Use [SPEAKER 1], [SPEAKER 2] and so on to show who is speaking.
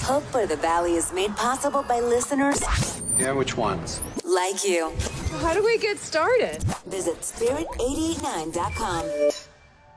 [SPEAKER 1] Hope for the Valley is made possible by listeners
[SPEAKER 2] Yeah, which ones?
[SPEAKER 1] like you.
[SPEAKER 3] How do we get started?
[SPEAKER 1] Visit spirit889.com.